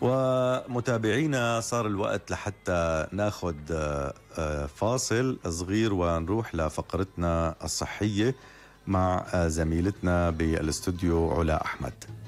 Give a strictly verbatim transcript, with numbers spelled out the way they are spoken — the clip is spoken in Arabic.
ومتابعينا صار الوقت لحتى ناخذ فاصل صغير ونروح لفقرتنا الصحية مع زميلتنا بالاستوديو علا أحمد.